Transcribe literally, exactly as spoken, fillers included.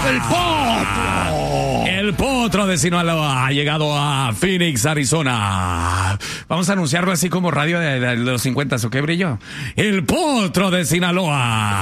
¡El potro! El potro de Sinaloa ha llegado a Phoenix, Arizona. Vamos a anunciarlo así como radio de, de los cincuenta, ¿o qué, Brillo? El potro de Sinaloa.